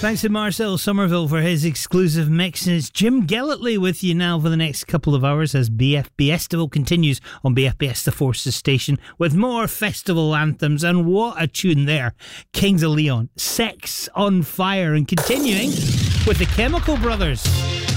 Thanks to Marcel Somerville for his exclusive mix. And it's Jim Gellertley with you now for the next couple of hours as BFBestival continues on BFBS The Forces station with more festival anthems. And what a tune there. Kings of Leon, Sex on Fire, and continuing with the Chemical Brothers.